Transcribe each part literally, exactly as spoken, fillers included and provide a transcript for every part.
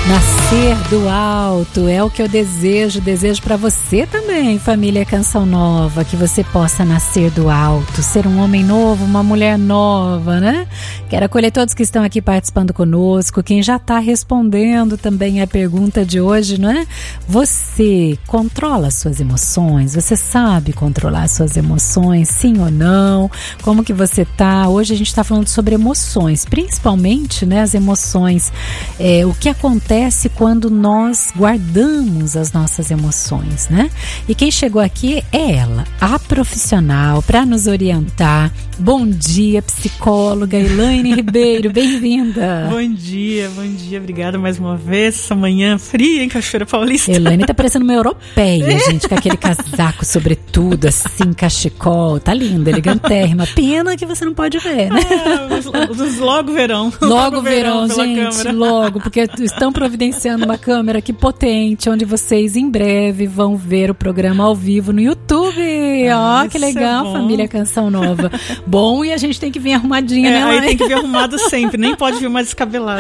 Nascer do alto é o que eu desejo, desejo para você também, família Canção Nova, que você possa nascer do alto, ser um homem novo, uma mulher nova, né? Quero acolher todos que estão aqui participando conosco, quem já está respondendo também a pergunta de hoje, não é? Você controla as suas emoções? Você sabe controlar as suas emoções, sim ou não? Como que você tá? Hoje a gente está falando sobre emoções, principalmente, né, as emoções, é, o que acontece quando nós guardamos as nossas emoções, né? E quem chegou aqui é ela, a profissional, para nos orientar. Bom dia, psicóloga Elaine Ribeiro, bem-vinda. Bom dia, bom dia, obrigada mais uma vez. Essa manhã fria em Cachoeira Paulista. Elaine tá parecendo uma europeia, gente, com aquele casaco sobretudo, assim, cachecol, tá linda, elegantérrima. Pena que você não pode ver, né? Ah, logo verão. Logo, logo verão, verão gente, câmera. Logo, porque estão providenciando uma câmera que potente, onde vocês em breve vão ver o programa ao vivo no YouTube. Ó, ah, que legal, é família Canção Nova. Bom, e a gente tem que vir arrumadinha, é, né, Elaine? Aí tem que vir arrumado sempre, nem pode vir mais descabelada.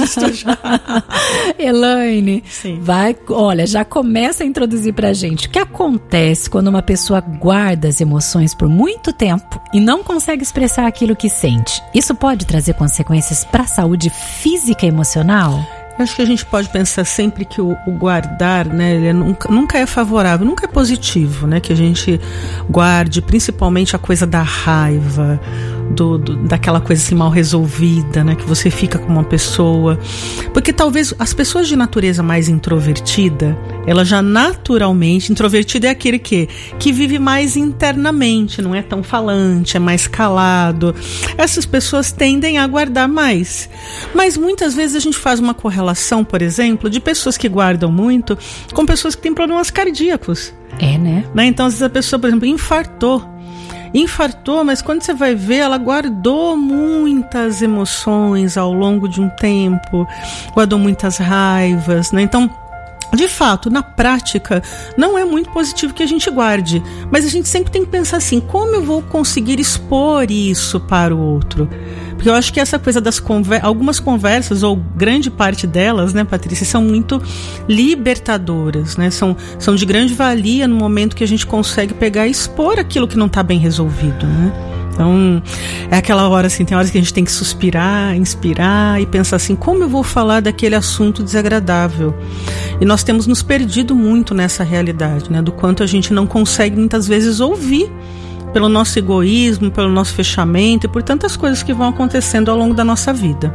Elaine, Sim. vai, olha, já começa a introduzir pra gente o que acontece quando uma pessoa guarda as emoções por muito tempo e não consegue expressar aquilo que sente. Isso pode trazer consequências para a saúde física e emocional? Eu acho que a gente pode pensar sempre que o, o guardar, né, ele é nunca, nunca é favorável, nunca é positivo, né, que a gente guarde principalmente a coisa da raiva, do, do, daquela coisa assim mal resolvida, né, que você fica com uma pessoa, porque talvez as pessoas de natureza mais introvertida, ela já naturalmente, introvertido é aquele que, que vive mais internamente, não é tão falante, é mais calado, essas pessoas tendem a guardar mais, mas muitas vezes a gente faz uma correlação, por exemplo, de pessoas que guardam muito com pessoas que têm problemas cardíacos. É, né? né? Então, às vezes a pessoa, por exemplo, infartou. Infartou, mas quando você vai ver, ela guardou muitas emoções ao longo de um tempo, guardou muitas raivas, né? Então, de fato, na prática, não é muito positivo que a gente guarde, mas a gente sempre tem que pensar assim, como eu vou conseguir expor isso para o outro? Porque eu acho que essa coisa das conver- algumas conversas, ou grande parte delas, né, Patrícia, são muito libertadoras, né? São, são de grande valia no momento que a gente consegue pegar e expor aquilo que não está bem resolvido, né? Então, é aquela hora assim, tem horas que a gente tem que suspirar, inspirar e pensar assim, como eu vou falar daquele assunto desagradável? E nós temos nos perdido muito nessa realidade, né? Do quanto a gente não consegue muitas vezes ouvir pelo nosso egoísmo, pelo nosso fechamento e por tantas coisas que vão acontecendo ao longo da nossa vida.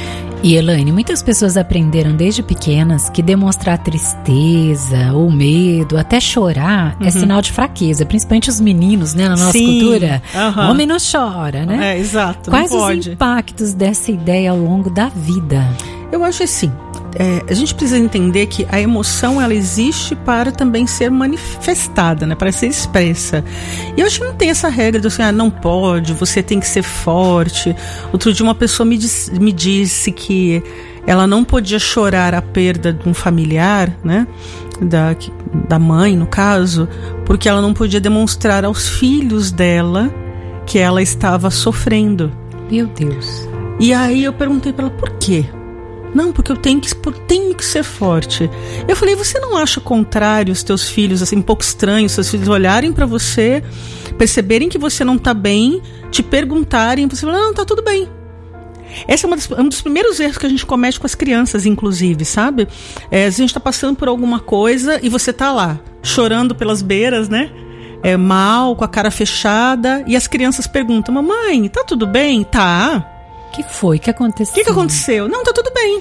E Elaine, muitas pessoas aprenderam desde pequenas que demonstrar tristeza ou medo, até chorar, uhum. é sinal de fraqueza, principalmente os meninos, né, na nossa Sim. cultura. Uhum. Homem não chora, né? É, exato. Quais não os pode. impactos dessa ideia ao longo da vida? Eu acho assim, é, a gente precisa entender que a emoção, ela existe para também ser manifestada, né, para ser expressa. E eu acho que não tem essa regra de assim, ah, não pode, você tem que ser forte. Outro dia uma pessoa me, diz, me disse que ela não podia chorar a perda de um familiar, né, da, da mãe, no caso, porque ela não podia demonstrar aos filhos dela que ela estava sofrendo. Meu Deus. E aí eu perguntei para ela, por quê? Não, porque eu tenho que, tenho que ser forte. Eu falei, você não acha contrário os teus filhos, assim, um pouco estranho, seus filhos olharem pra você, perceberem que você não tá bem, te perguntarem, você falar, não, tá tudo bem. Esse é, uma das, é um dos primeiros erros que a gente comete com as crianças, inclusive, sabe? É, a gente tá passando por alguma coisa e você tá lá, chorando pelas beiras, né? É, mal, com a cara fechada, e as crianças perguntam, mamãe, tá tudo bem? Tá. O que foi? O que aconteceu? O que, que aconteceu? Não, tá tudo bem.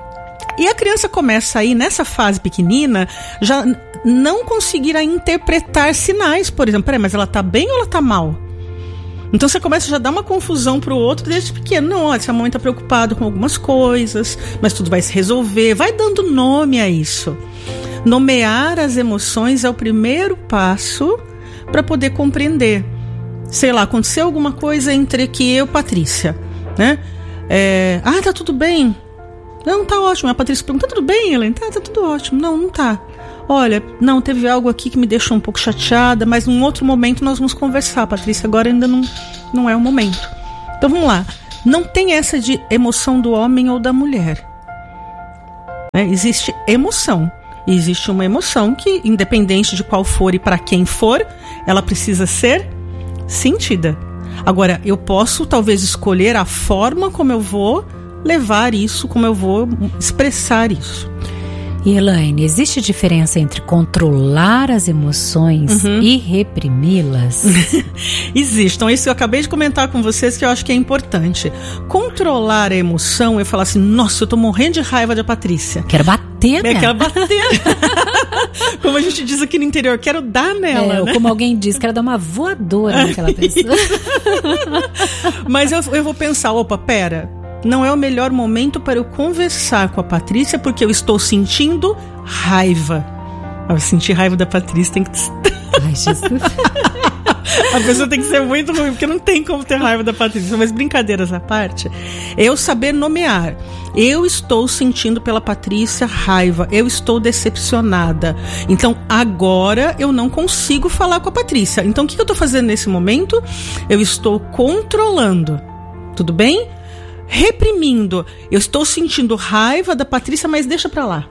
E a criança começa aí, nessa fase pequenina, já não conseguir a interpretar sinais, por exemplo. Peraí, mas ela tá bem ou ela tá mal? Então você começa a já dar uma confusão pro outro desde pequeno. Não, olha, essa mãe tá preocupada com algumas coisas, mas tudo vai se resolver. Vai dando nome a isso. Nomear as emoções é o primeiro passo para poder compreender. Sei lá, aconteceu alguma coisa entre que eu e Patrícia, né? É, ah, tá tudo bem. Não, tá ótimo. A Patrícia pergunta, tá tudo bem, Elaine? Tá, tá tudo ótimo. Não, não tá. Olha, não, teve algo aqui que me deixou um pouco chateada, mas num outro momento nós vamos conversar, Patrícia. Agora ainda não, não é o momento. Então vamos lá. Não tem essa de emoção do homem ou da mulher. né? Existe emoção. E existe uma emoção que, independente de qual for e para quem for, ela precisa ser sentida. Agora, eu posso talvez escolher a forma como eu vou levar isso, como eu vou expressar isso. E Elaine, existe diferença entre controlar as emoções uhum. e reprimi-las? Existe. Então, isso que eu acabei de comentar com vocês, que eu acho que é importante. Controlar a emoção, eu falar assim, nossa, eu tô morrendo de raiva da Patrícia. Quero bater, né? É, quero bater. Como a gente diz aqui no interior, quero dar nela, é, ou né? como alguém diz, quero dar uma voadora naquela pessoa. Mas eu, eu vou pensar, opa, pera... Não é o melhor momento para eu conversar com a Patrícia, porque eu estou sentindo raiva. Ao sentir raiva da Patrícia tem que... Ai, Jesus. A pessoa tem que ser muito ruim, porque não tem como ter raiva da Patrícia. Mas brincadeiras à parte, eu saber nomear. Eu estou sentindo pela Patrícia raiva, eu estou decepcionada. Então agora eu não consigo falar com a Patrícia. Então o que eu estou fazendo nesse momento? Eu estou controlando. Tudo bem? Reprimindo. Eu estou sentindo raiva da Patrícia, mas deixa pra lá.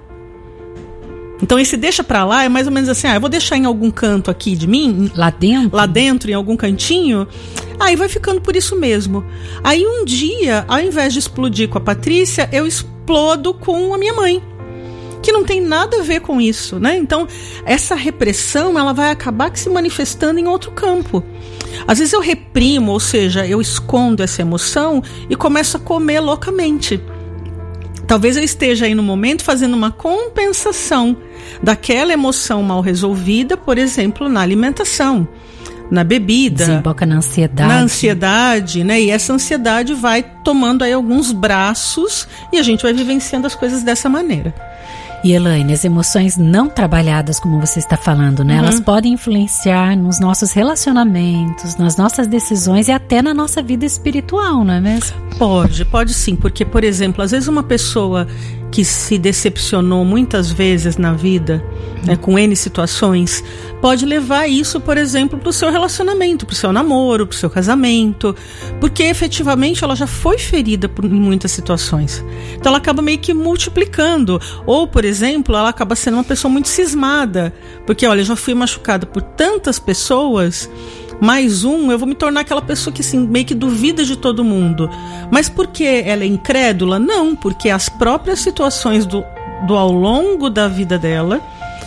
Então esse deixa pra lá é mais ou menos assim, ah, eu vou deixar em algum canto aqui de mim, lá dentro, lá dentro, em algum cantinho, aí vai ficando por isso mesmo. Aí um dia, ao invés de explodir com a Patrícia, eu explodo com a minha mãe, que não tem nada a ver com isso, né? Então essa repressão, ela vai acabar se manifestando em outro campo. Às vezes eu reprimo, ou seja, eu escondo essa emoção e começo a comer loucamente. Talvez eu esteja aí no momento fazendo uma compensação daquela emoção mal resolvida, por exemplo, na alimentação, na bebida. Desemboca na ansiedade. Na ansiedade, né? E essa ansiedade vai tomando aí alguns braços e a gente vai vivenciando as coisas dessa maneira. E Elaine, as emoções não trabalhadas, como você está falando, né? Uhum. Elas podem influenciar nos nossos relacionamentos, nas nossas decisões e até na nossa vida espiritual, não é mesmo? Pode, pode sim, porque, por exemplo, às vezes uma pessoa que se decepcionou muitas vezes na vida, uhum. né, com N situações, pode levar isso, por exemplo, para o seu relacionamento, para o seu namoro, para o seu casamento, porque efetivamente ela já foi ferida por, em muitas situações. Então ela acaba meio que multiplicando. Ou, por exemplo, ela acaba sendo uma pessoa muito cismada, porque, olha, eu já fui machucada por tantas pessoas, mais um, eu vou me tornar aquela pessoa que assim, meio que duvida de todo mundo. Mas por que ela é incrédula? Não, porque as próprias situações do, do ao longo da vida dela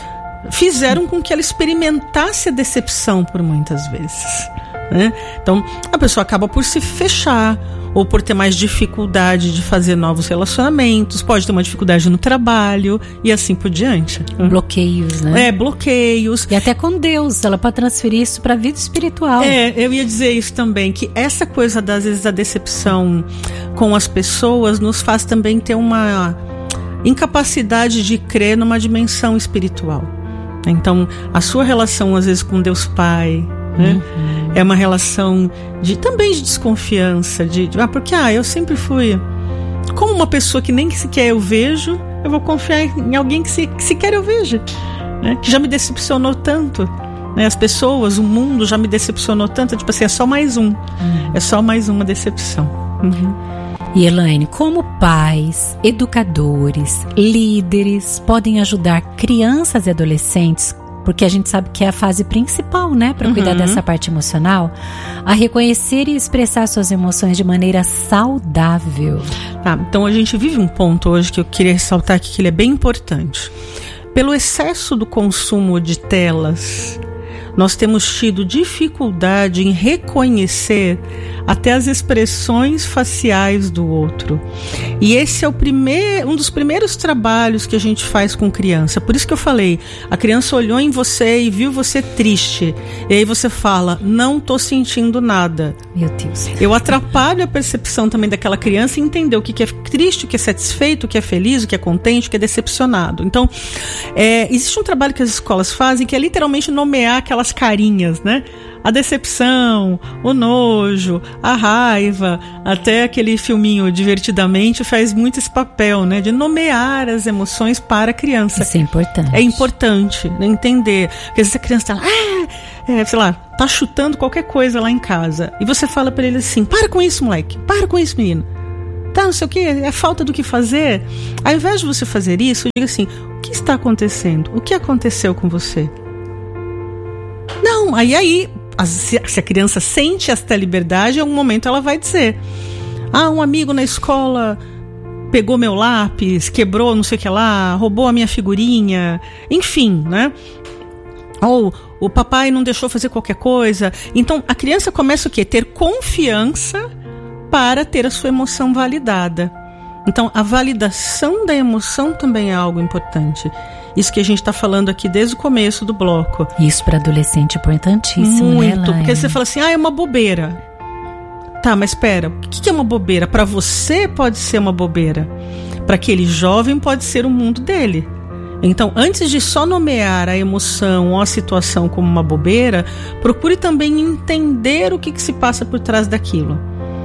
fizeram com que ela experimentasse a decepção por muitas vezes, né? Então a pessoa acaba por se fechar, ou por ter mais dificuldade de fazer novos relacionamentos, pode ter uma dificuldade no trabalho e assim por diante. Bloqueios, né? É, bloqueios. E até com Deus, ela pode transferir isso para a vida espiritual. É, eu ia dizer isso também, que essa coisa das vezes da decepção com as pessoas nos faz também ter uma incapacidade de crer numa dimensão espiritual. Então, a sua relação às vezes com Deus Pai, né? Uhum. É uma relação de, também de desconfiança, de, de ah, porque ah, eu sempre fui como uma pessoa que nem sequer eu vejo, eu vou confiar em alguém que, se, que sequer eu veja, né? Que já me decepcionou tanto, né? As pessoas, o mundo já me decepcionou tanto, tipo assim, é só mais um, uhum. é só mais uma decepção. Uhum. E Elaine, como pais, educadores, líderes podem ajudar crianças e adolescentes, porque a gente sabe que é a fase principal, né, para cuidar uhum. dessa parte emocional, a reconhecer e expressar suas emoções de maneira saudável? Tá, então a gente vive um ponto hoje que eu queria ressaltar aqui, que ele é bem importante. Pelo excesso do consumo de telas, nós temos tido dificuldade em reconhecer até as expressões faciais do outro. E esse é o primeiro, um dos primeiros trabalhos que a gente faz com criança. Por isso que eu falei, a criança olhou em você e viu você triste. E aí você fala, não tô sentindo nada. Meu Deus. Eu atrapalho a percepção também daquela criança e entender o que é triste, o que é satisfeito, o que é feliz, o que é contente, o que é decepcionado. Então, é, existe um trabalho que as escolas fazem que é literalmente nomear aquelas carinhas, né? A decepção, o nojo, a raiva, até aquele filminho Divertidamente faz muito esse papel, né? De nomear as emoções para a criança. Isso é importante. É importante, né? Entender. Porque às vezes a criança tá lá, ah, é, sei lá, tá chutando qualquer coisa lá em casa. E você fala para ele assim, para com isso, moleque, para com isso, menino. tá, não sei o que, é falta do que fazer. Ao invés de você fazer isso, diga assim, o que está acontecendo? O que aconteceu com você? Não, aí, aí se a criança sente esta liberdade, em algum momento ela vai dizer, ah, um amigo na escola pegou meu lápis, quebrou não sei o que lá, roubou a minha figurinha, enfim, né? Ou o papai não deixou fazer qualquer coisa. Então a criança começa o quê? Ter confiança para ter a sua emoção validada. Então a validação da emoção também é algo importante. Isso que a gente está falando aqui desde o começo do bloco. Isso para adolescente é importantíssimo, muito, né, porque você fala assim, ah, é uma bobeira. Tá, mas espera, o que é uma bobeira? Para você pode ser uma bobeira. Para aquele jovem pode ser o mundo dele. Então, antes de só nomear a emoção ou a situação como uma bobeira, procure também entender o que, que se passa por trás daquilo.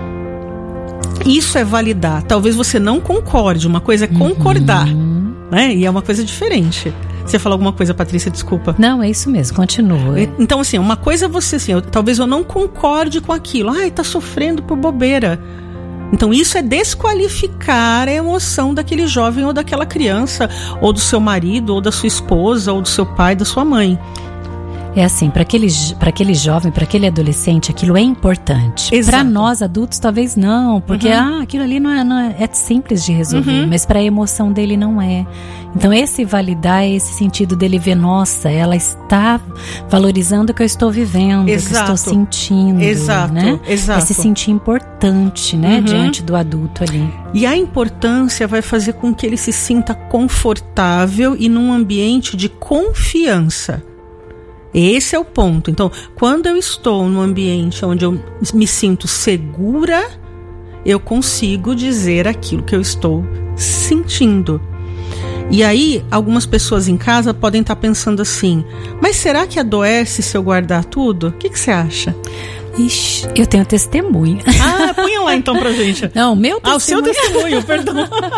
Isso é validar. Talvez você não concorde, uma coisa é concordar, uhum. né? E é uma coisa diferente. Você falou alguma coisa, Patrícia? Desculpa. Não, é isso mesmo, continua. Então, assim, uma coisa é você, assim, eu, talvez eu não concorde com aquilo. Ai, tá sofrendo por bobeira. Então, isso é desqualificar a emoção daquele jovem ou daquela criança, ou do seu marido, ou da sua esposa, ou do seu pai, da sua mãe. É assim, para aquele, para aquele jovem, para aquele adolescente, aquilo é importante. Para nós adultos, talvez não, porque uhum. ah, aquilo ali não é, não é, é simples de resolver, uhum. mas para a emoção dele não é. Então esse validar é esse sentido dele ver, nossa, ela está valorizando o que eu estou vivendo, exato. O que eu estou sentindo. Exato, né? exato. É se sentir importante, né, uhum. diante do adulto ali. E a importância vai fazer com que ele se sinta confortável e num ambiente de confiança. Esse é o ponto. Então, quando eu estou num ambiente onde eu me sinto segura, eu consigo dizer aquilo que eu estou sentindo. E aí, algumas pessoas em casa podem estar pensando assim, mas será que adoece se eu guardar tudo? O que, que você acha? Ixi, eu tenho testemunho. Ah, punha lá então pra gente. Não, meu testemunho. Ah, o seu testemunho, perdão.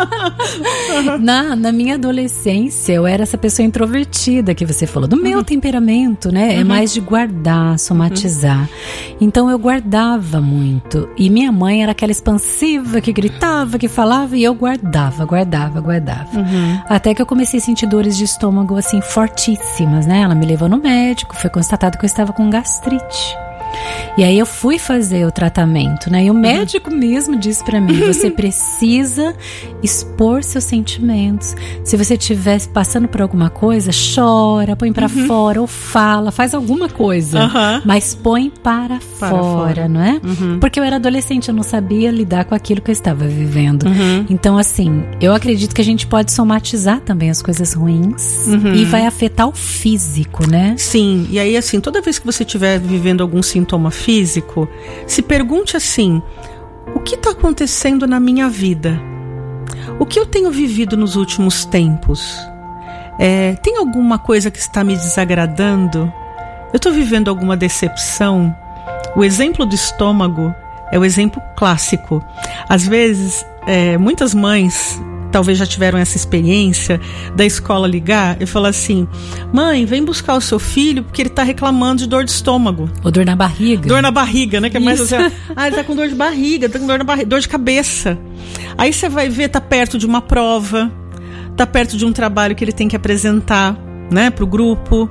na, na minha adolescência, eu era essa pessoa introvertida que você falou, do meu uhum. temperamento, né? Uhum. É mais de guardar, somatizar. Uhum. Então eu guardava muito. E minha mãe era aquela expansiva que gritava, que falava, e eu guardava, guardava, guardava. Uhum. Até que eu comecei a sentir dores de estômago, assim, fortíssimas, né? Ela me levou no médico, foi constatado que eu estava com gastrite. E aí eu fui fazer o tratamento, né? E o médico uhum. mesmo disse pra mim, você precisa expor seus sentimentos. Se você estiver passando por alguma coisa, chora, põe pra uhum. fora, ou fala, faz alguma coisa. Uhum. Mas põe para, para fora, fora, não é? Uhum. Porque eu era adolescente, eu não sabia lidar com aquilo que eu estava vivendo. Uhum. Então, assim, eu acredito que a gente pode somatizar também as coisas ruins uhum. e vai afetar o físico, né? Sim, e aí assim, toda vez que você estiver vivendo algum sintoma físico, se pergunte assim, o que está acontecendo na minha vida? O que eu tenho vivido nos últimos tempos? É, tem alguma coisa que está me desagradando? Eu estou vivendo alguma decepção? O exemplo do estômago é o exemplo clássico. Às vezes, é, muitas mães talvez já tiveram essa experiência da escola ligar e falar assim, mãe, vem buscar o seu filho porque ele tá reclamando de dor de estômago. Ou dor na barriga. Dor na barriga, né? Que é mais assim, ah, ele tá com dor de barriga, tá com dor na barriga, dor de cabeça. Aí você vai ver, tá perto de uma prova, tá perto de um trabalho que ele tem que apresentar, né, pro grupo.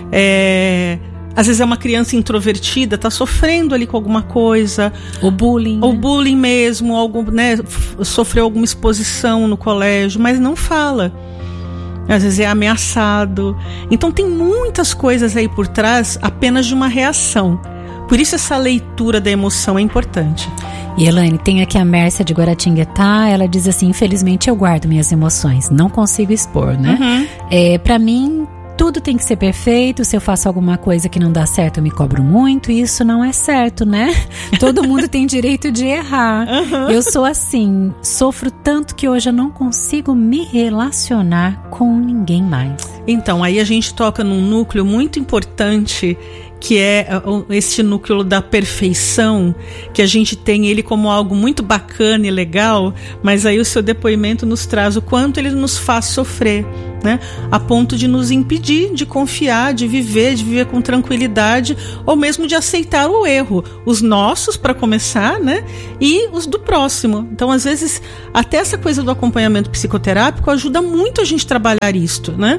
É... Às vezes é uma criança introvertida, tá sofrendo ali com alguma coisa. Ou bullying. Ou né? bullying mesmo, algum, né, sofreu alguma exposição no colégio, mas não fala. Às vezes é ameaçado. Então tem muitas coisas aí por trás apenas de uma reação. Por isso essa leitura da emoção é importante. E Elaine, tem aqui a Mércia de Guaratinguetá, ela diz assim, infelizmente eu guardo minhas emoções, não consigo expor, né? Uhum. É, pra mim... Tudo tem que ser perfeito, se eu faço alguma coisa que não dá certo, eu me cobro muito, e isso não é certo, né? Todo mundo tem direito de errar. Uhum. Eu sou assim, sofro tanto que hoje eu não consigo me relacionar com ninguém mais. Então, aí a gente toca num núcleo muito importante, que é este núcleo da perfeição, que a gente tem ele como algo muito bacana e legal, mas aí o seu depoimento nos traz o quanto ele nos faz sofrer, né? A ponto de nos impedir de confiar, de viver, de viver com tranquilidade, ou mesmo de aceitar o erro, os nossos para começar, né? E os do próximo. Então, às vezes, até essa coisa do acompanhamento psicoterápico ajuda muito a gente trabalhar isto, né?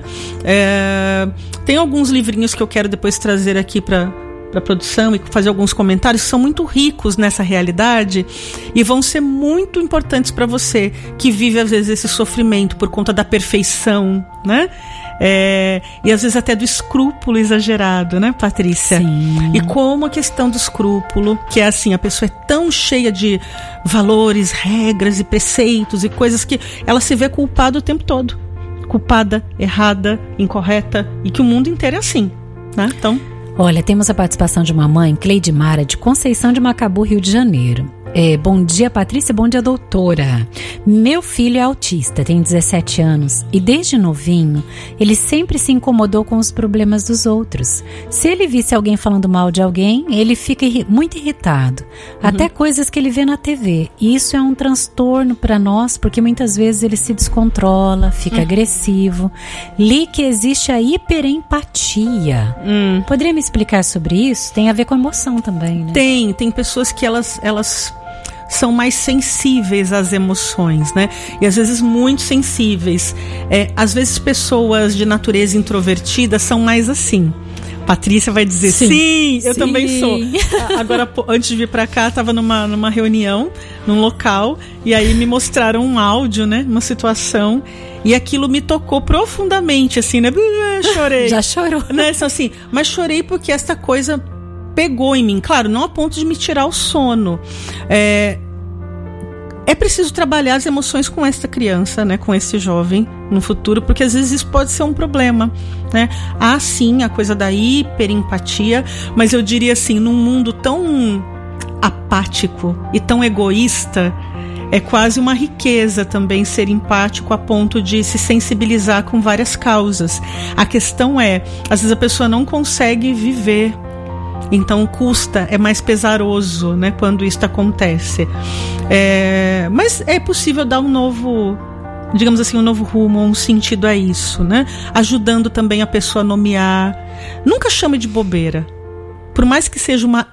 É, tem alguns livrinhos que eu quero depois trazer aqui para para produção e fazer alguns comentários que são muito ricos nessa realidade e vão ser muito importantes para você que vive às vezes esse sofrimento por conta da perfeição, né? É, e às vezes até do escrúpulo exagerado, né, Patrícia? Sim. E como a questão do escrúpulo, que é assim, a pessoa é tão cheia de valores, regras e preceitos e coisas que ela se vê culpada o tempo todo, culpada, errada, incorreta, e que o mundo inteiro é assim, né? Então, olha, temos a participação de uma mãe, Cleide Mara, de Conceição de Macabu, Rio de Janeiro. É, bom dia, Patrícia, bom dia, doutora. Meu filho é autista, tem dezessete anos e desde novinho ele sempre se incomodou com os problemas dos outros. Se ele visse alguém falando mal de alguém, ele fica irri- muito irritado. Uhum. Até coisas que ele vê na T V. E isso é um transtorno para nós, porque muitas vezes ele se descontrola, fica uhum. agressivo. Li que existe a hiperempatia. Uhum. Poderia me explicar sobre isso? Tem a ver com emoção também, né? Tem, tem pessoas que elas... elas... são mais sensíveis às emoções, né? E às vezes muito sensíveis. É, às vezes pessoas de natureza introvertida são mais assim. Patrícia vai dizer sim, sim eu sim. também sou. Agora, antes de vir pra cá, estava numa, numa reunião, num local, e aí me mostraram um áudio, né? Uma situação, e aquilo me tocou profundamente, assim, né? Chorei. Já chorou. Né? Então, assim, mas chorei porque essa coisa pegou em mim, claro, não a ponto de me tirar o sono. É, é preciso trabalhar as emoções com esta criança, né, com esse jovem no futuro, porque às vezes isso pode ser um problema, né? Há sim a coisa da hiperempatia, mas eu diria assim, num mundo tão apático e tão egoísta, é quase uma riqueza também ser empático a ponto de se sensibilizar com várias causas. A questão é, às vezes a pessoa não consegue viver, então custa, é mais pesaroso, né, quando isso acontece. É, mas é possível dar um novo, digamos assim, um novo rumo, um sentido a isso, né? Ajudando também a pessoa a nomear. Nunca chame de bobeira, por mais que seja uma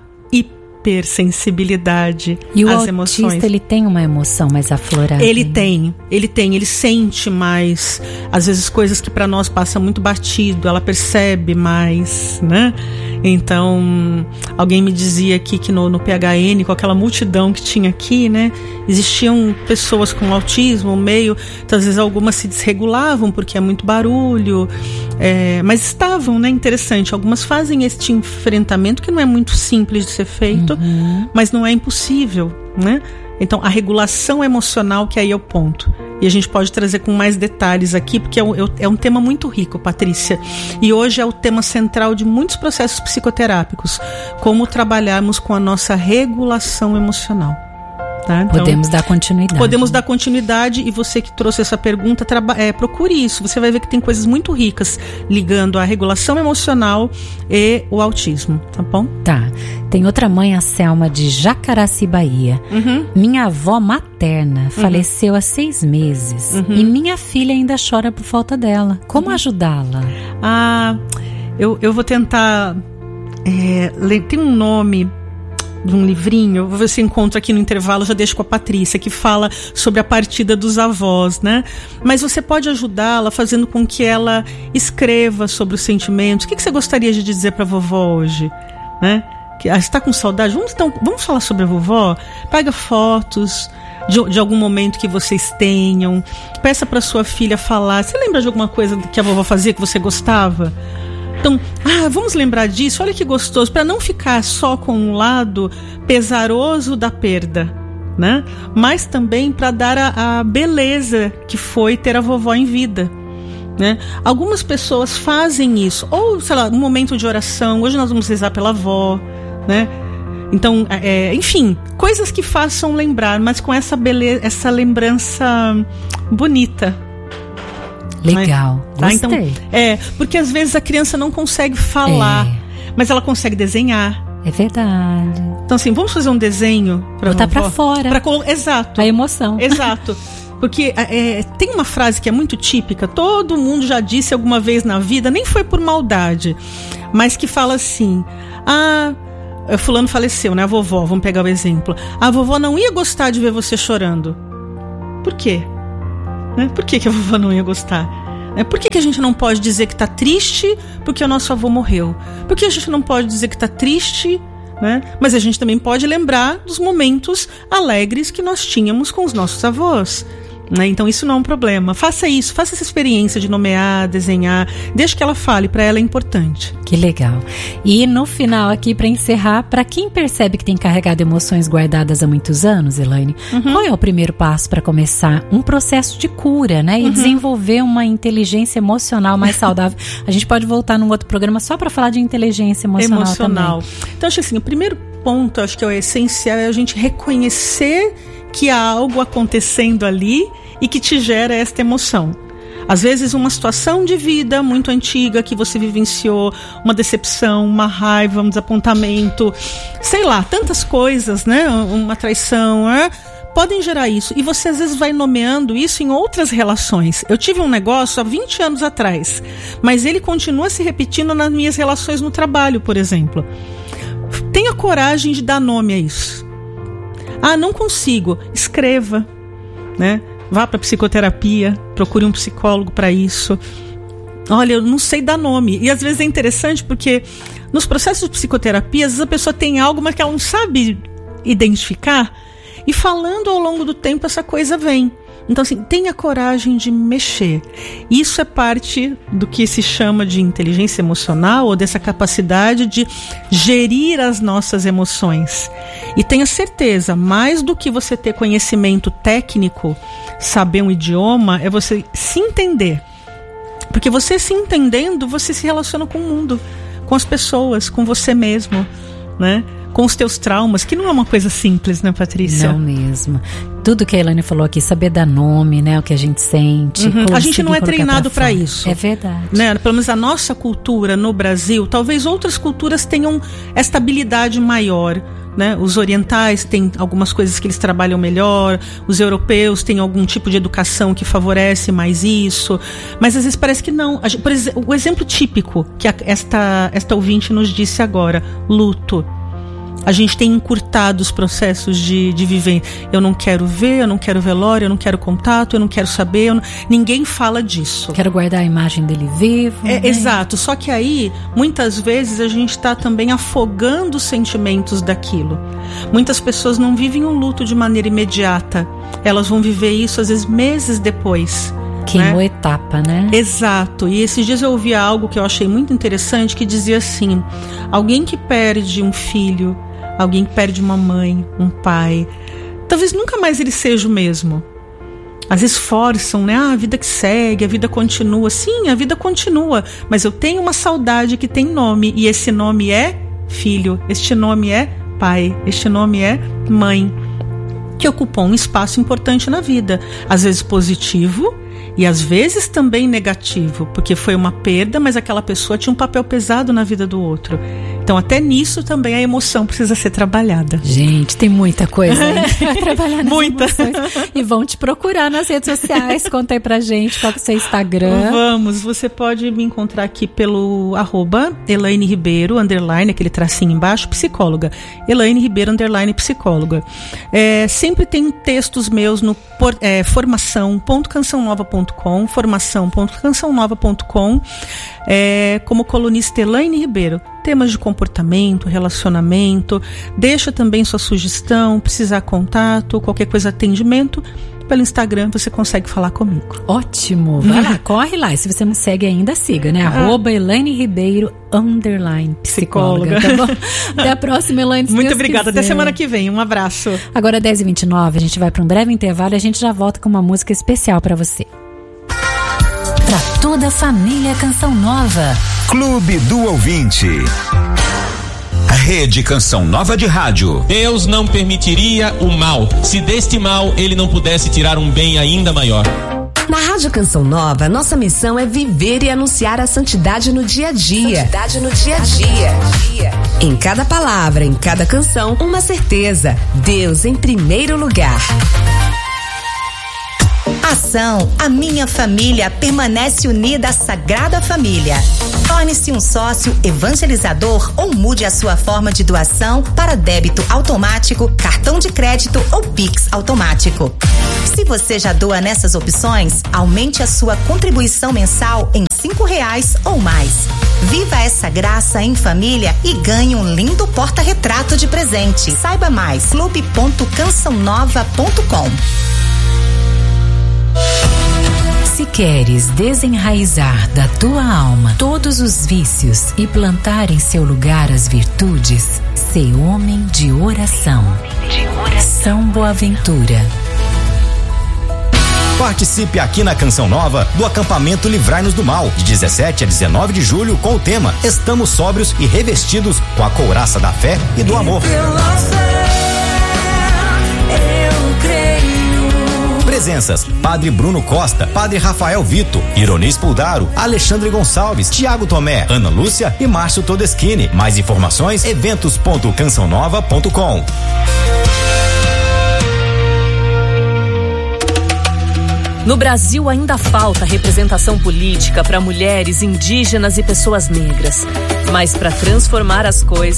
hipersensibilidade e o às autista, emoções. Ele tem uma emoção mais aflorada. Ele tem, ele tem, ele sente mais, às vezes coisas que para nós passa muito batido, ela percebe mais, né? Então, alguém me dizia aqui que no, no P H N, com aquela multidão que tinha aqui, né, existiam pessoas com autismo, meio, então, às vezes algumas se desregulavam porque é muito barulho, é, mas estavam, né, interessante, algumas fazem este enfrentamento que não é muito simples de ser feito, uhum. mas não é impossível, né? Então, a regulação emocional, que aí é o ponto. E a gente pode trazer com mais detalhes aqui, porque é um, é um tema muito rico, Patrícia. E hoje é o tema central de muitos processos psicoterápicos. Como trabalharmos com a nossa regulação emocional. Tá? Então, podemos dar continuidade. Podemos dar continuidade, e você que trouxe essa pergunta, traba- é, procure isso. Você vai ver que tem coisas muito ricas ligando a regulação emocional e o autismo, tá bom? Tá. Tem outra mãe, a Selma, de Jacaraci, Bahia. Uhum. Minha avó materna uhum. faleceu há seis meses uhum. e minha filha ainda chora por falta dela. Como uhum. ajudá-la? Ah, eu, eu vou tentar... É, tem um nome... de um livrinho, vou ver se encontro aqui no intervalo, já deixo com a Patrícia, que fala sobre a partida dos avós, né? Mas você pode ajudá-la fazendo com que ela escreva sobre os sentimentos. O que, que você gostaria de dizer para a vovó hoje, né? Que ah, está com saudade? Vamos, então, vamos falar sobre a vovó? Pega fotos de, de algum momento que vocês tenham, peça para sua filha falar. Você lembra de alguma coisa que a vovó fazia que você gostava? Então, ah, vamos lembrar disso, olha que gostoso, para não ficar só com um lado pesaroso da perda, né? Mas também para dar a, a beleza que foi ter a vovó em vida, né? Algumas pessoas fazem isso, ou, sei lá, um momento de oração, hoje nós vamos rezar pela avó, né? Então, é, enfim, coisas que façam lembrar, mas com essa beleza, essa lembrança bonita. Legal, tá? gostei. Então, é, porque às vezes a criança não consegue falar, é. mas ela consegue desenhar. É verdade. Então assim, vamos fazer um desenho pra botar vovó, pra fora. Pra colo- Exato. A emoção. Exato. Porque é, tem uma frase que é muito típica, todo mundo já disse alguma vez na vida, nem foi por maldade, mas que fala assim: ah, fulano faleceu, né? A vovó, vamos pegar o exemplo. A vovó não ia gostar de ver você chorando. Por quê? Né? Por que, que a vovó não ia gostar? Né? Por que, que a gente não pode dizer que está triste porque o nosso avô morreu? Por que a gente não pode dizer que está triste, né? Mas a gente também pode lembrar dos momentos alegres que nós tínhamos com os nossos avós, né? Então isso não é um problema. Faça isso, faça essa experiência de nomear, desenhar, deixe que ela fale, para ela é importante. Que legal. E no final aqui, para encerrar, para quem percebe que tem carregado emoções guardadas há muitos anos, Elaine, uhum. qual é o primeiro passo para começar um processo de cura, né? E uhum. desenvolver uma inteligência emocional mais saudável? A gente pode voltar num outro programa só para falar de inteligência emocional, emocional também. Então acho assim, o primeiro ponto, acho que é o essencial, é a gente reconhecer que há algo acontecendo ali e que te gera esta emoção. Às vezes uma situação de vida muito antiga que você vivenciou, uma decepção, uma raiva, um desapontamento, sei lá, tantas coisas, né? Uma traição, é? Podem gerar isso. E você às vezes vai nomeando isso em outras relações. Eu tive um negócio há vinte anos atrás, mas ele continua se repetindo nas minhas relações no trabalho, por exemplo. Tenha coragem de dar nome a isso. Ah, não consigo. Escreva, né? Vá para psicoterapia, procure um psicólogo para isso. Olha, eu não sei dar nome. E às vezes é interessante porque nos processos de psicoterapia, às vezes a pessoa tem algo, mas que ela não sabe identificar. E falando ao longo do tempo, essa coisa vem. Então, assim, tenha coragem de mexer. Isso é parte do que se chama de inteligência emocional, ou dessa capacidade de gerir as nossas emoções. E tenha certeza, mais do que você ter conhecimento técnico, saber um idioma, é você se entender. Porque você se entendendo, você se relaciona com o mundo, com as pessoas, com você mesmo, né? Com os teus traumas, que não é uma coisa simples, né, Patrícia? Não mesmo. Tudo que a Elaine falou aqui, saber dar nome, né, o que a gente sente. Uhum. A gente não é treinado para isso. É verdade. Né? Pelo menos a nossa cultura no Brasil, talvez outras culturas tenham esta habilidade maior, né? Os orientais têm algumas coisas que eles trabalham melhor, os europeus têm algum tipo de educação que favorece mais isso, mas às vezes parece que não. Por exemplo, o exemplo típico que a, esta, esta ouvinte nos disse agora, luto. A gente tem encurtado os processos de, de viver. Eu não quero ver, eu não quero velório, eu não quero contato, eu não quero saber. Eu não... Ninguém fala disso. Quero guardar a imagem dele vivo. É, né? Exato. Só que aí, muitas vezes, a gente está também afogando os sentimentos daquilo. Muitas pessoas não vivem um luto de maneira imediata. Elas vão viver isso, às vezes, meses depois. Queimou né? etapa, né? Exato. E esses dias eu ouvi algo que eu achei muito interessante, que dizia assim: alguém que perde um filho, alguém que perde uma mãe, um pai, talvez nunca mais ele seja o mesmo. Às vezes forçam, né? Ah, a vida que segue, a vida continua. Sim, a vida continua, mas eu tenho uma saudade que tem nome, e esse nome é filho, este nome é pai, este nome é mãe, que ocupou um espaço importante na vida, às vezes positivo e às vezes também negativo, porque foi uma perda, mas aquela pessoa tinha um papel pesado na vida do outro. Então até nisso também a emoção precisa ser trabalhada. Gente, tem muita coisa aí. Vai trabalhar nas muita. emoções. E vão te procurar nas redes sociais. Conta aí pra gente qual que é o seu Instagram. Vamos, você pode me encontrar aqui pelo arroba Elaine Ribeiro, underline, aquele tracinho embaixo, psicóloga. Elaine Ribeiro, underline, psicóloga. É, sempre tem textos meus no é, formação ponto canção nova ponto com, formação ponto canção nova ponto com, é, como colunista Elaine Ribeiro. Temas de comportamento, relacionamento. Deixa também sua sugestão, precisar contato, qualquer coisa, atendimento. Pelo Instagram você consegue falar comigo. Ótimo, vai lá, corre lá. E se você não segue ainda, siga, né? Ah. Arroba Elaine Ribeiro, underline, psicóloga. psicóloga. Tá bom? Até a próxima, Elaine. Muito obrigada, quiser. Até semana que vem, um abraço. Agora dez e vinte e nove, a gente vai para um breve intervalo e a gente já volta com uma música especial para você. Pra toda a família Canção Nova. Clube do Ouvinte. Rede Canção Nova de Rádio. Deus não permitiria o mal, se deste mal ele não pudesse tirar um bem ainda maior. Na Rádio Canção Nova, nossa missão é viver e anunciar a santidade no dia a dia. Santidade no dia a dia. Em cada palavra, em cada canção, uma certeza: Deus em primeiro lugar. Ação A Minha Família permanece unida à Sagrada Família. Torne-se um sócio evangelizador ou mude a sua forma de doação para débito automático, cartão de crédito ou Pix automático. Se você já doa nessas opções, aumente a sua contribuição mensal em cinco reais ou mais. Viva essa graça em família e ganhe um lindo porta-retrato de presente. Saiba mais, clube ponto canção nova ponto com. Se queres desenraizar da tua alma todos os vícios e plantar em seu lugar as virtudes, sê homem de oração. São Boaventura. Participe aqui na Canção Nova do acampamento Livrai-nos do Mal, de dezessete a dezenove de julho, com o tema Estamos Sóbrios e Revestidos com a Couraça da Fé e do Amor. Presenças: Padre Bruno Costa, Padre Rafael Vito, Ironis Puldaro, Alexandre Gonçalves, Tiago Tomé, Ana Lúcia e Márcio Todeschini. Mais informações: eventos ponto canção nova ponto com. No Brasil ainda falta representação política para mulheres, indígenas e pessoas negras. Mas para transformar as coisas,